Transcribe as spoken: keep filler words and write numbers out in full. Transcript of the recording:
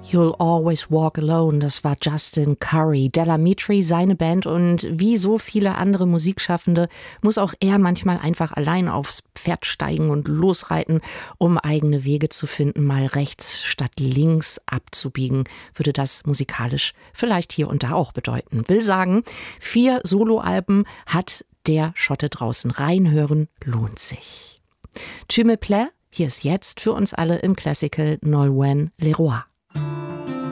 You'll Always Walk Alone, das war Justin Curry. Del Amitri, seine Band, und wie so viele andere Musikschaffende muss auch er manchmal einfach allein aufs Pferd steigen und losreiten, um eigene Wege zu finden, mal rechts statt links abzubiegen, würde das musikalisch vielleicht hier und da auch bedeuten. Will sagen, vier Soloalben hat der Schotte draußen. Reinhören lohnt sich. Tu me plais, hier ist jetzt für uns alle im Classical Nolwenn Leroy.